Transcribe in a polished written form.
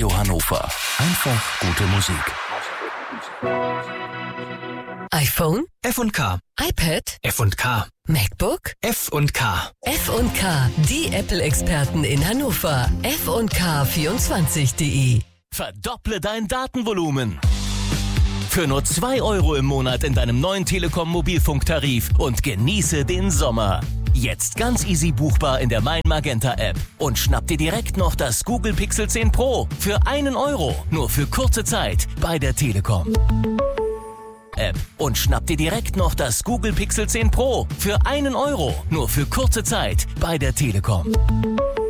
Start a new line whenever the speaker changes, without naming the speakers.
Radio Hannover. Einfach gute Musik.
iPhone,
F&K,
iPad,
F&K,
MacBook,
F&K.
F&K, die Apple-Experten in Hannover. F&K24.de.
Verdopple dein Datenvolumen. Für nur 2 € im Monat in deinem neuen Telekom-Mobilfunktarif und genieße den Sommer. Jetzt ganz easy buchbar in der Mein Magenta App. Und schnapp dir direkt noch das Google Pixel 10 Pro für 1 €. Nur für kurze Zeit bei der Telekom. App. Und schnapp dir direkt noch das Google Pixel 10 Pro für 1 €. Nur für kurze Zeit bei der Telekom.